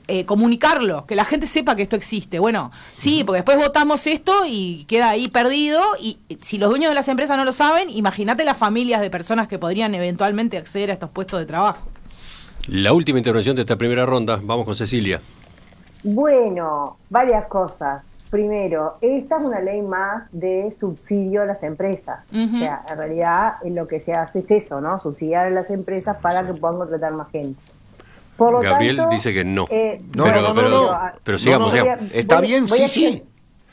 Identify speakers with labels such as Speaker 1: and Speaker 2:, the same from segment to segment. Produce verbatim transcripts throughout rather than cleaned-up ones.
Speaker 1: eh, comunicarlo, que la gente sepa que esto existe. Bueno, sí, porque después votamos esto y queda ahí perdido, y si los dueños de las empresas no lo saben, imagínate las familias de personas que podrían eventualmente acceder a estos puestos de trabajo.
Speaker 2: La última intervención de esta primera ronda, vamos con Cecilia.
Speaker 3: Bueno, varias cosas. Primero, esta es una ley más de subsidio a las empresas. Uh-huh. O sea, en realidad lo que se hace es eso, ¿no? Subsidiar a las empresas para que puedan contratar más gente. Por lo
Speaker 2: Gabriel
Speaker 3: tanto,
Speaker 2: dice que no.
Speaker 3: Eh,
Speaker 2: no, pero,
Speaker 4: no, no,
Speaker 2: pero,
Speaker 4: no,
Speaker 2: no. Pero sigamos,
Speaker 4: no, no,
Speaker 2: sigamos.
Speaker 4: Está
Speaker 3: voy,
Speaker 4: bien,
Speaker 3: voy
Speaker 4: sí,
Speaker 3: a
Speaker 4: sí.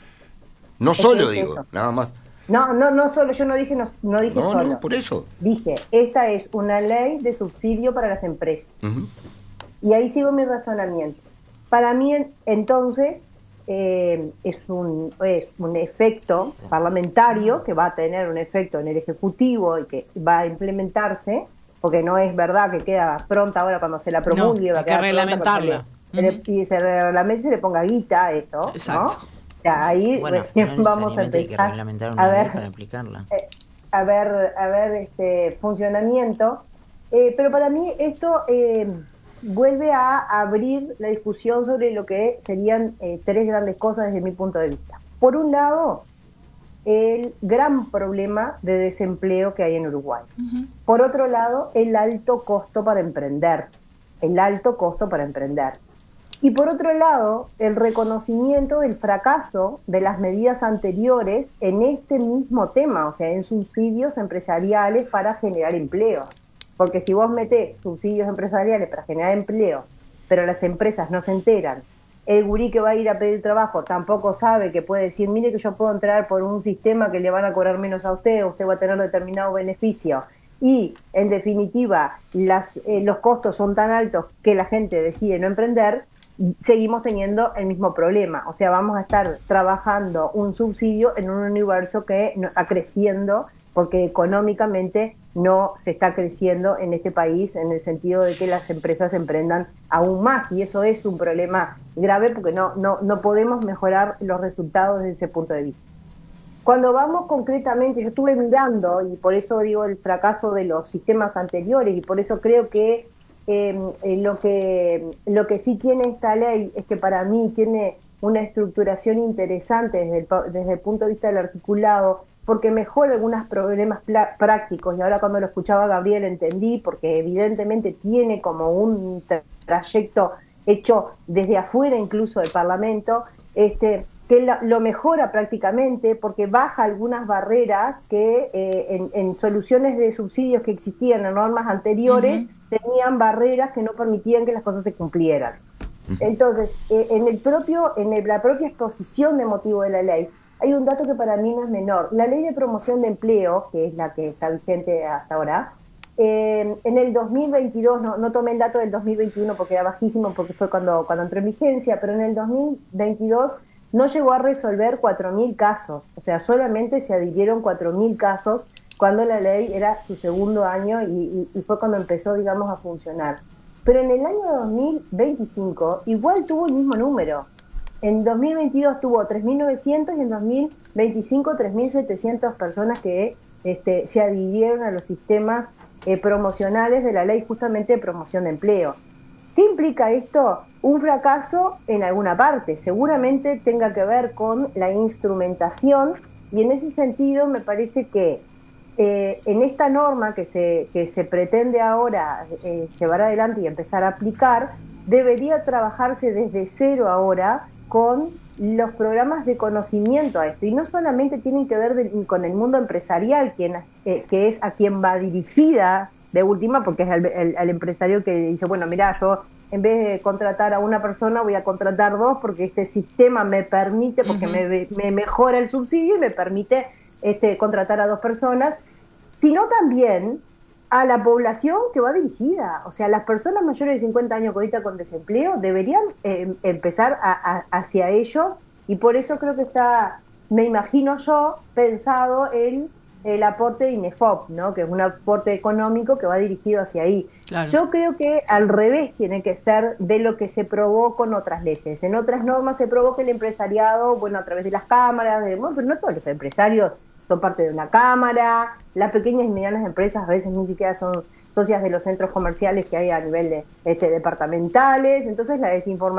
Speaker 4: No
Speaker 3: es
Speaker 4: solo,
Speaker 3: que
Speaker 4: digo,
Speaker 3: eso.
Speaker 4: nada más.
Speaker 3: No, no, no solo, yo no dije no, no dije
Speaker 4: no,
Speaker 3: solo.
Speaker 4: No, por eso.
Speaker 3: Dije, esta es una ley de subsidio para las empresas. Uh-huh. Y ahí sigo mi razonamiento. Para mí, entonces, eh, es, un, es un efecto parlamentario que va a tener un efecto en el Ejecutivo y que va a implementarse, porque no es verdad que queda pronta ahora cuando se la promulgue,
Speaker 1: no,
Speaker 3: va a quedar
Speaker 1: que reglamentarla.
Speaker 3: Se le, uh-huh. Y se reglamente se le ponga guita a esto,
Speaker 1: exacto.
Speaker 3: ¿no? O sea, ahí
Speaker 5: bueno,
Speaker 3: recién
Speaker 5: no
Speaker 3: vamos a empezar
Speaker 5: hay que reglamentar una
Speaker 3: a ver,
Speaker 5: ley para aplicarla.
Speaker 3: Eh, a ver, a ver este funcionamiento. Eh, pero para mí esto eh, vuelve a abrir la discusión sobre lo que serían eh, tres grandes cosas desde mi punto de vista. Por un lado, el gran problema de desempleo que hay en Uruguay. Uh-huh. Por otro lado, el alto costo para emprender. El alto costo para emprender. Y por otro lado, el reconocimiento del fracaso de las medidas anteriores en este mismo tema, o sea, en subsidios empresariales para generar empleo. Porque si vos metés subsidios empresariales para generar empleo, pero las empresas no se enteran, el gurí que va a ir a pedir trabajo tampoco sabe, que puede decir, mire que yo puedo entrar por un sistema que le van a cobrar menos a usted, usted va a tener determinado beneficio, y en definitiva las, eh, los costos son tan altos que la gente decide no emprender, seguimos teniendo el mismo problema. O sea, vamos a estar trabajando un subsidio en un universo que no está creciendo, porque económicamente no se está creciendo en este país en el sentido de que las empresas emprendan aún más, y eso es un problema grave porque no, no, no podemos mejorar los resultados desde ese punto de vista. Cuando vamos concretamente, yo estuve mirando, y por eso digo el fracaso de los sistemas anteriores, y por eso creo que Eh, eh, lo que lo que sí tiene esta ley es que para mí tiene una estructuración interesante desde el, desde el punto de vista del articulado, porque mejora algunos problemas prácticos, y ahora cuando lo escuchaba Gabriel entendí, porque evidentemente tiene como un tra trayecto hecho desde afuera incluso del Parlamento, este que la, lo mejora prácticamente porque baja algunas barreras que eh, en, en soluciones de subsidios que existían en normas anteriores, uh-huh, tenían barreras que no permitían que las cosas se cumplieran. Uh-huh. Entonces, eh, en el propio, en el, la propia exposición de motivo de la ley, hay un dato que para mí no es menor. La ley de promoción de empleo, que es la que está vigente hasta ahora, eh, en el dos mil veintidós, no, no tomé el dato del dos mil veintiuno porque era bajísimo, porque fue cuando, cuando entró en vigencia, pero en el dos mil veintidós no llegó a resolver cuatro mil casos, o sea, solamente se adhirieron cuatro mil casos cuando la ley era su segundo año y, y, y fue cuando empezó, digamos, a funcionar. Pero en el año dos mil veinticinco igual tuvo el mismo número. En dos mil veintidós tuvo tres mil novecientos y en dos mil veinticinco tres mil setecientas personas que este, se adhirieron a los sistemas eh, promocionales de la ley justamente de promoción de empleo. ¿Qué implica esto? Un fracaso en alguna parte, seguramente tenga que ver con la instrumentación, y en ese sentido me parece que eh, en esta norma que se, que se pretende ahora eh, llevar adelante y empezar a aplicar, debería trabajarse desde cero ahora con los programas de conocimiento a esto, y no solamente tienen que ver de, con el mundo empresarial, quien, eh, que es a quien va dirigida de última, porque es el, el, el empresario que dice, bueno, mirá, yo en vez de contratar a una persona voy a contratar dos porque este sistema me permite, porque uh-huh, me, me mejora el subsidio y me permite este, contratar a dos personas, sino también a la población que va dirigida. O sea, las personas mayores de cincuenta años que ahorita con desempleo deberían eh, empezar a, a, hacia ellos, y por eso creo que está, me imagino yo, pensado en el aporte de INEFOP, ¿no? Que es un aporte económico que va dirigido hacia ahí. Claro. Yo creo que al revés tiene que ser de lo que se probó con otras leyes. En otras normas se probó que el empresariado, bueno, a través de las cámaras, de, bueno, pero no todos los empresarios son parte de una cámara, las pequeñas y medianas empresas a veces ni siquiera son socias de los centros comerciales que hay a nivel de, este, departamentales, entonces la desinformación